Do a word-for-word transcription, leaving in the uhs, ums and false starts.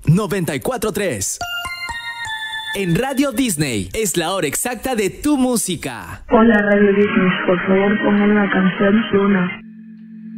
noventa y cuatro punto tres. En Radio Disney es la hora exacta de tu música. Hola Radio Disney, por favor pongan la canción Luna.